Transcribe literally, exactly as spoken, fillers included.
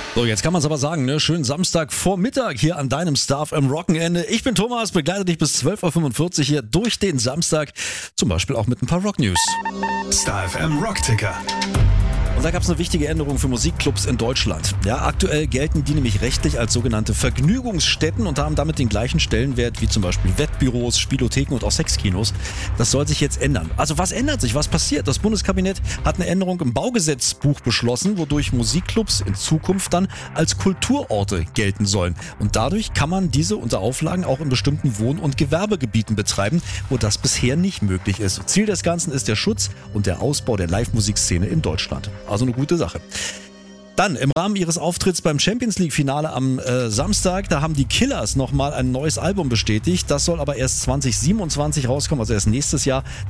So, jetzt kann man es aber sagen, ne? Schönen Samstag Vormittag hier an deinem Star F M Rockenende. Ich bin Thomas, begleite dich bis zwölf Uhr fünfundvierzig hier durch den Samstag. Zum Beispiel auch mit ein paar Rock News. Star F M Rockticker. Und da gab es eine wichtige Änderung für Musikclubs in Deutschland. Ja, aktuell gelten die nämlich rechtlich als sogenannte Vergnügungsstätten und haben damit den gleichen Stellenwert wie zum Beispiel Wettbüros, Spielotheken und auch Sexkinos. Das soll sich jetzt ändern. Also was ändert sich? Was passiert? Das Bundeskabinett hat eine Änderung im Baugesetzbuch beschlossen, wodurch Musikclubs in Zukunft dann als Kulturorte gelten sollen. Und dadurch kann man diese unter Auflagen auch in bestimmten Wohn- und Gewerbegebieten betreiben, wo das bisher nicht möglich ist. Ziel des Ganzen ist der Schutz und der Ausbau der Live-Musikszene in Deutschland. Also eine gute Sache. Dann im Rahmen ihres Auftritts beim Champions League Finale am äh, Samstag, da haben die Killers nochmal ein neues Album bestätigt. Das soll aber erst zwanzig siebenundzwanzig rauskommen, also erst nächstes Jahr.